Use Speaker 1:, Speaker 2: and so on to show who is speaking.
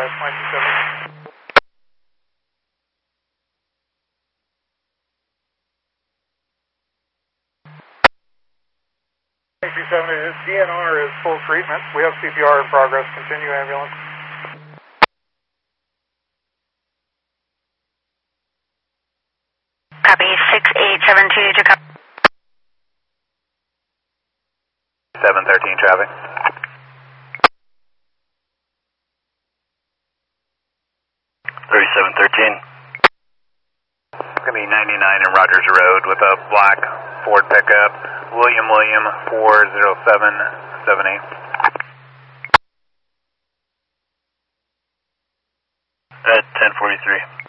Speaker 1: DNR is full treatment. We have CPR in progress. Continue ambulance.
Speaker 2: Copy 6872 to copy.
Speaker 3: 713 traffic. 3713. It's going to be 99 in Rogers Road with a black Ford pickup. William 40778. At 1043.